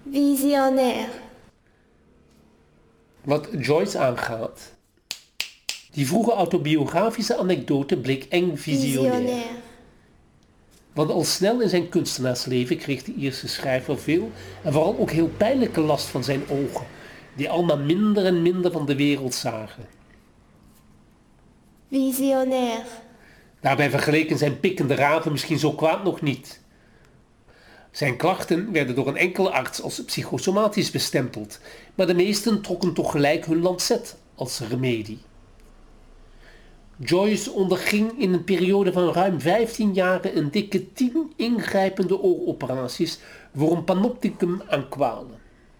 Visionnaire. Wat Joyce aangaat. Die vroege autobiografische anekdote bleek eng visionair. Want al snel in zijn kunstenaarsleven kreeg de Ierse schrijver veel en vooral ook heel pijnlijke last van zijn ogen, die allemaal minder en minder van de wereld zagen. Visionair. Daarbij vergeleken zijn pikkende raven misschien zo kwaad nog niet. Zijn klachten werden door een enkele arts als psychosomatisch bestempeld, maar de meesten trokken toch gelijk hun lancet als remedie. Joyce onderging in een periode van ruim 15 jaar een dikke 10 ingrijpende ooroperaties voor een panopticum aan kwalen.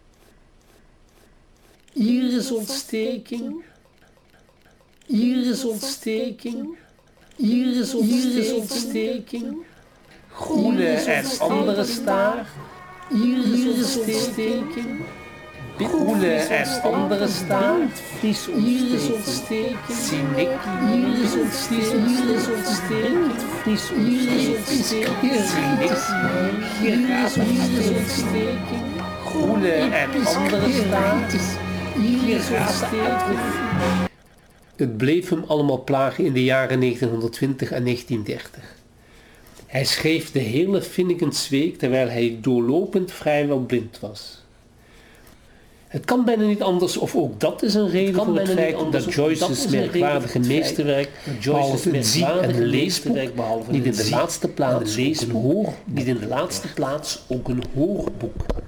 Irisontsteking, irisontsteking, irisontsteking, groene en andere staar, irisontsteking, groene en andere staar, irisontsteking, cyniek, irisontsteking, irisontsteking, groene en andere staar, irisontsteking. Het bleef hem allemaal plagen in de jaren 1920 en 1930. Hij schreef de hele Finnegans Week terwijl hij doorlopend vrijwel blind was. Het kan bijna niet anders, of ook dat is een reden voor het feit dat Joyce's merkwaardige meesterwerk, behalve een zie- en leesboek, niet in de laatste plaats ook een hoorboek